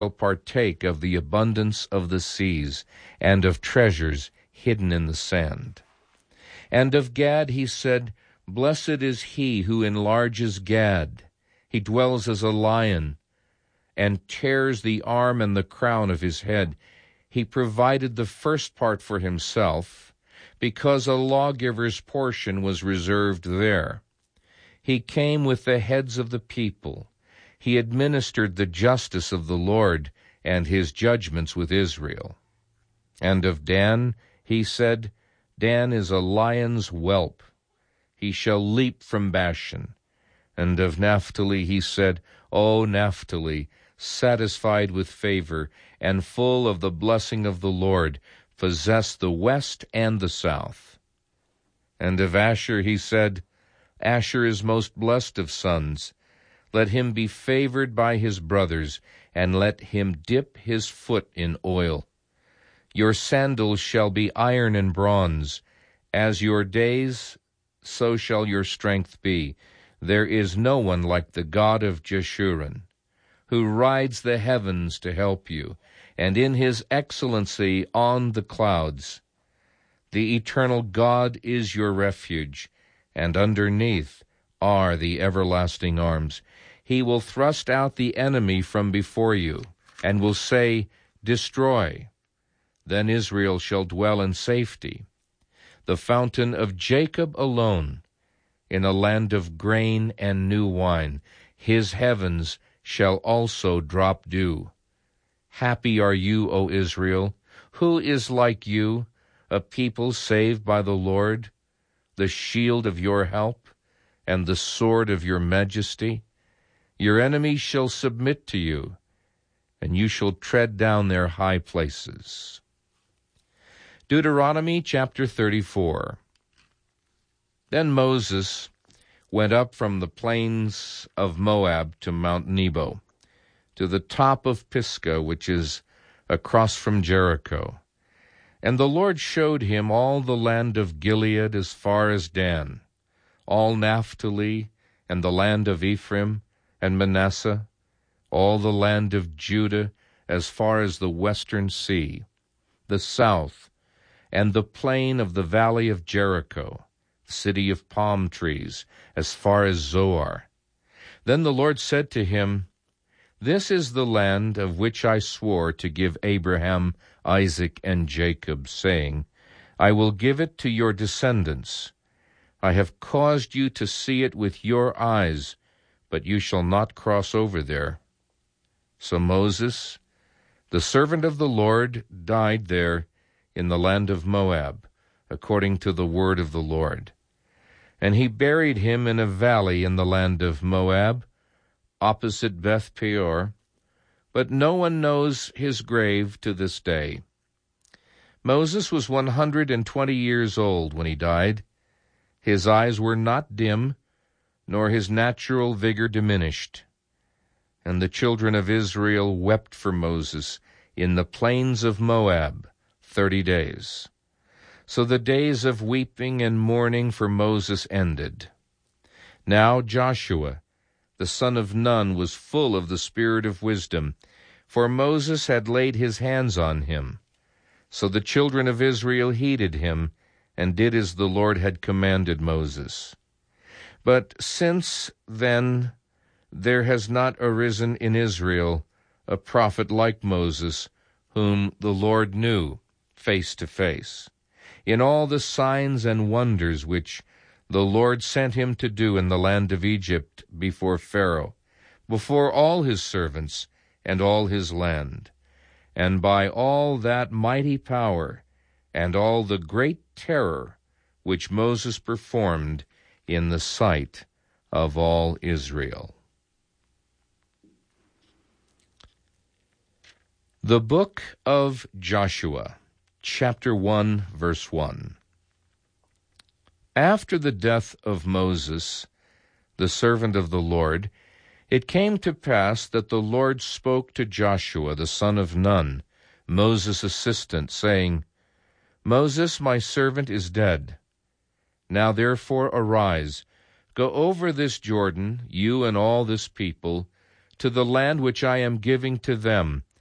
partake of the abundance of the seas, and of treasures hidden in the sand. And of Gad he said, Blessed is he who enlarges Gad. He dwells as a lion, and tears the arm and the crown of his head. He provided the first part for himself, because a lawgiver's portion was reserved there. He came with the heads of the people. He administered the justice of the Lord and his judgments with Israel. And of Dan he said, Dan is a lion's whelp. He shall leap from Bashan. And of Naphtali he said, O Naphtali, satisfied with favor, and full of the blessing of the Lord, possess the west and the south. And of Asher he said, Asher is most blessed of sons. Let him be favored by his brothers, and let him dip his foot in oil. Your sandals shall be iron and bronze. As your days, so shall your strength be. There is no one like the God of Jeshurun, who rides the heavens to help you, and in his excellency on the clouds. The eternal God is your refuge, and underneath are the everlasting arms. He will thrust out the enemy from before you, and will say, Destroy. Then Israel shall dwell in safety. The fountain of Jacob alone, in a land of grain and new wine. His heavens shall also drop dew. Happy are you, O Israel. Who is like you, a people saved by the Lord, the shield of your help, and the sword of your majesty? Your enemies shall submit to you, and you shall tread down their high places. Deuteronomy chapter 34. Then Moses went up from the plains of Moab to Mount Nebo, to the top of Pisgah, which is across from Jericho. And the Lord showed him all the land of Gilead as far as Dan, all Naphtali, and the land of Ephraim and Manasseh, all the land of Judah as far as the western sea, the south, and the plain of the valley of Jericho, the city of palm trees, as far as Zoar. Then the Lord said to him, This is the land of which I swore to give Abraham, Isaac, and Jacob, saying, I will give it to your descendants. I have caused you to see it with your eyes, but you shall not cross over there. So Moses, the servant of the Lord, died there in the land of Moab, according to the word of the Lord. And he buried him in a valley in the land of Moab, opposite Beth Peor, but no one knows his grave to this day. Moses was 120 years old when he died. His eyes were not dim, nor his natural vigor diminished. And the children of Israel wept for Moses in the plains of Moab 30 days. So the days of weeping and mourning for Moses ended. Now Joshua, the son of Nun, was full of the spirit of wisdom, for Moses had laid his hands on him. So the children of Israel heeded him, and did as the Lord had commanded Moses. But since then there has not arisen in Israel a prophet like Moses, whom the Lord knew face to face, in all the signs and wonders which the Lord sent him to do in the land of Egypt before Pharaoh, before all his servants and all his land, and by all that mighty power and all the great terror which Moses performed in the sight of all Israel. The Book of Joshua, chapter 1, verse 1. After the death of Moses, the servant of the Lord, it came to pass that the Lord spoke to Joshua, the son of Nun, Moses' assistant, saying, Moses, my servant, is dead. Now therefore arise, go over this Jordan, you and all this people, to the land which I am giving to them,